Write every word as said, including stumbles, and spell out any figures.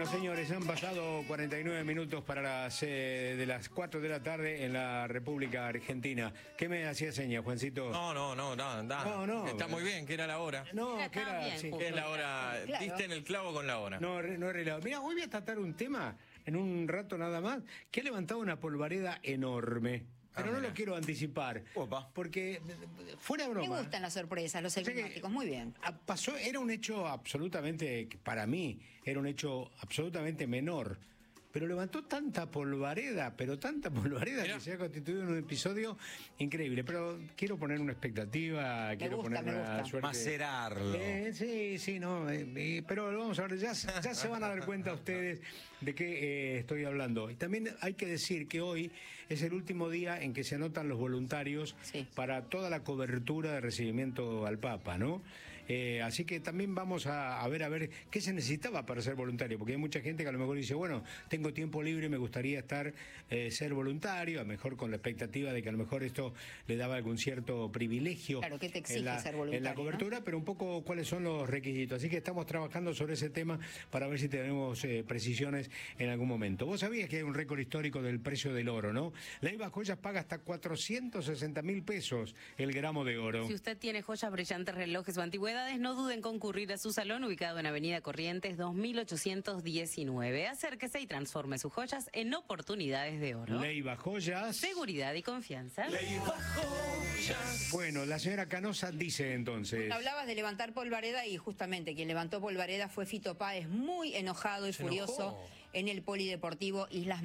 Bueno, señores, han pasado cuarenta y nueve minutos para las eh, de las cuatro de la tarde en la República Argentina. ¿Qué me hacía señas, Juancito? No, no, no, nada, nada. No, no. Está muy bien, que era la hora. No, Era que tan era... bien, sí. justo. Que es la hora. Claro. Diste en el clavo con la hora. No, re- no he arreglado. Mira, hoy voy a tratar un tema, en un rato nada más, que ha levantado una polvareda enorme. Pero Ah, no mira. lo quiero anticipar. Opa. Porque, eh, fuera de Me broma... gustan las sorpresas, los O sea que, enigmáticos, muy bien. ah, Pasó, era un hecho absolutamente, para mí, era un hecho absolutamente menor. Pero levantó tanta polvareda, pero tanta polvareda Mirá. que se ha constituido en un episodio increíble. Pero quiero poner una expectativa, quiero gusta, poner me una gusta. suerte. Macerarlo. Eh, sí, sí, no. eh, eh, pero vamos a ver, ya, ya se van a dar cuenta ustedes de qué eh, estoy hablando. Y también hay que decir que hoy es el último día en que se anotan los voluntarios Sí. para toda la cobertura de recibimiento al Papa, ¿no? Eh, así que también vamos a, a ver a ver qué se necesitaba para ser voluntario, porque hay mucha gente que a lo mejor dice, bueno, tengo tiempo libre, me gustaría estar, eh, ser voluntario, a lo mejor con la expectativa de que a lo mejor esto le daba algún cierto privilegio. Claro, ¿qué te exige en la, ser en voluntario, la cobertura, pero un poco cuáles son los requisitos. Así que estamos trabajando sobre ese tema para ver si tenemos eh, precisiones en algún momento. Vos sabías que hay un récord histórico del precio del oro, ¿no? Leiva Joyas paga hasta cuatrocientos sesenta mil pesos el gramo de oro. Si usted tiene joyas, brillantes, relojes o antigüedades, no duden en concurrir a su salón ubicado en Avenida Corrientes dos mil ochocientos diecinueve. Acérquese y transforme sus joyas en oportunidades de oro. Leiva Joyas. Seguridad y confianza. Bueno, la señora Canosa dice entonces. Hablabas de levantar polvareda y justamente quien levantó polvareda fue Fito Páez, muy enojado y Se furioso enojó. en el polideportivo Islas